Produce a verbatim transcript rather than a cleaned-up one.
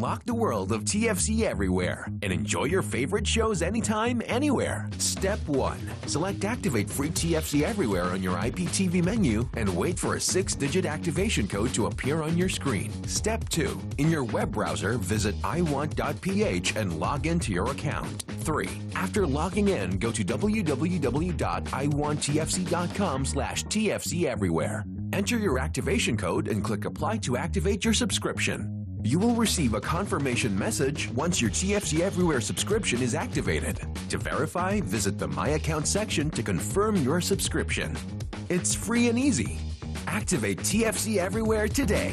Unlock the world of T F C Everywhere and enjoy your favorite shows anytime, anywhere. Step one. Select Activate Free T F C Everywhere on your I P T V menu and wait for a six-digit activation code to appear on your screen. Step two. In your web browser, visit i want dot p h and log into your account. three. After logging in, go to w w w dot i want t f c dot com slash T F C Everywhere. Enter your activation code and click Apply to activate your subscription. You will receive a confirmation message once your T F C Everywhere subscription is activated. To verify, visit the My Account section to confirm your subscription. It's free and easy. Activate T F C Everywhere today.